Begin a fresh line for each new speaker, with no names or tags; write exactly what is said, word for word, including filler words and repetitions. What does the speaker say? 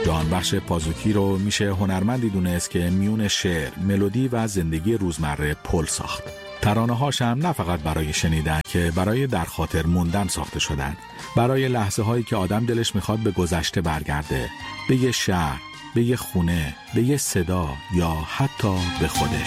جهانبخش پازوکی رو میشه هنرمندی دونست که میون شعر، ملودی و زندگی روزمره پل ساخت. ترانه‌هاش هم نه فقط برای شنیدن که برای در خاطر موندن ساخته شدن. برای لحظه هایی که آدم دلش میخواد به گذشته برگرده، به یه شهر، به یه خونه، به یه صدا یا حتی به خودش.